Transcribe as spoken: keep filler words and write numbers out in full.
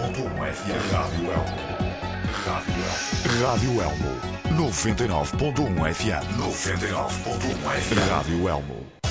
ponto um F M. Rádio Elmo. Rádio Elmo. Rádio Elmo. noventa e nove ponto um F M. noventa e nove ponto um F M. Rádio Elmo.